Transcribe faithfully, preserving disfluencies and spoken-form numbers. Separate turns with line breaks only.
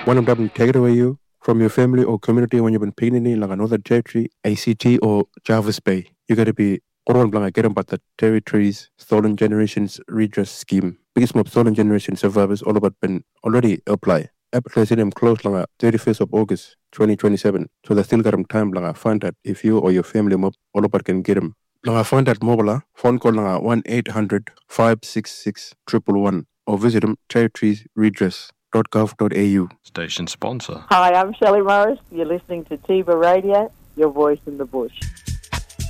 One of them take it away you from your family or community when you've been picking in like another territory, A C T or Jarvis Bay. You gotta be Oron Blanca get about the territories stolen generations redress scheme. Biggest mob stolen generation survivors all about been already apply. Application them close like thirty-first of August twenty twenty-seven. So they still got them time like I find that if you or your family mob all about can get them. Like I find that mobile phone call like one eight hundred five six six one one one or visit them territories redress dot gov dot a u.
Station sponsor.
Hi, I'm Shelley Morris. You're listening to Tiba Radio, your voice in the bush.